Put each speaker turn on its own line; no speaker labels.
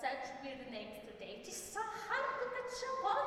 such weird names today. It is so hard to catch up on